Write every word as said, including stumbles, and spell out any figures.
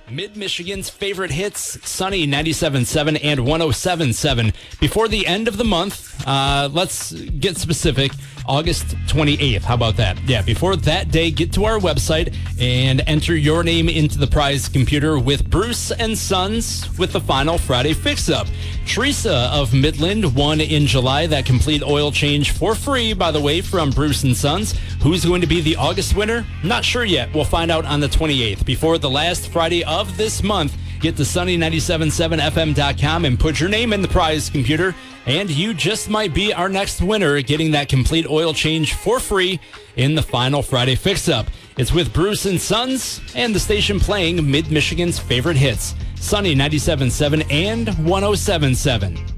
Mid-Michigan's favorite hits, Sunny ninety-seven point seven and one oh seven point seven. Before the end of the month, uh, let's get specific, August twenty-eighth. How about that? Yeah, before that day, get to our website and enter your name into the prize computer with Bruce and Sons with the final Friday fix-up. Teresa of Midland won in July that complete oil change for free, by the way, from Bruce and Sons. Who's going to be the August winner? Not sure yet. We'll find out on the twenty-eighth. Before the last Friday of this month, get to sunny ninety-seven point seven F M dot com and put your name in the prize computer, and you just might be our next winner, getting that complete oil change for free in the final Friday fix-up. It's with Bruce and Sons and the station playing Mid-Michigan's favorite hits, Sunny ninety-seven point seven and one oh seven point seven.